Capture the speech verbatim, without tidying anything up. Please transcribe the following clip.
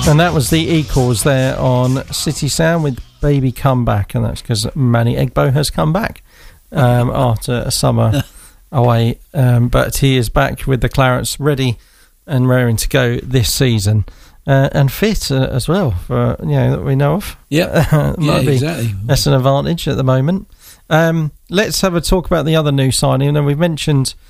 And that was the Equals there on City Sound with Baby Come Back, and that's because Manny Egbo has come back um, after a summer away, um, but he is back with the Clarets ready and raring to go this season, uh, and fit uh, as well, for you know that we know of. Yeah, yeah, be, exactly. That's an advantage at the moment. Um, let's have a talk about the other new signing, and we've mentioned